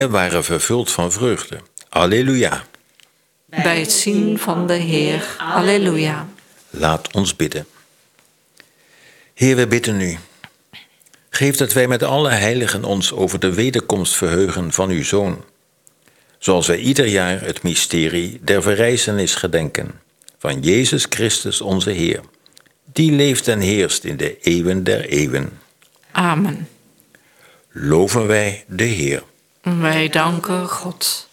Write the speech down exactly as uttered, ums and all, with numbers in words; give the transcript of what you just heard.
waren vervuld van vreugde. Alleluia. Bij het zien van de Heer. Alleluia. Laat ons bidden. Heer, we bidden u. Geef dat wij met alle heiligen ons over de wederkomst verheugen van uw Zoon. Zoals wij ieder jaar het mysterie der verrijzenis gedenken. Van Jezus Christus onze Heer. Die leeft en heerst in de eeuwen der eeuwen. Amen. Loven wij de Heer. Wij danken God.